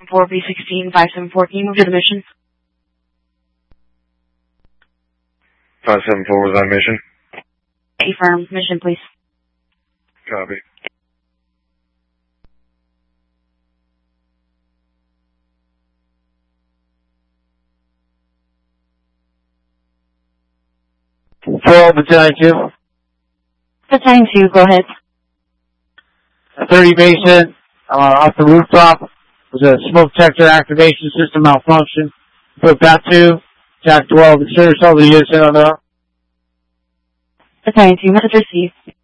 574B16 574. Can you move to the mission? 574 was on mission. Affirm. Mission, please. Copy. Battalion 2. Battalion 2, go ahead. 30 Basin, off the rooftop. There's a smoke detector activation system malfunction. Put that to TAC 12. Consider yourself the unit on the Battalion 2, message received.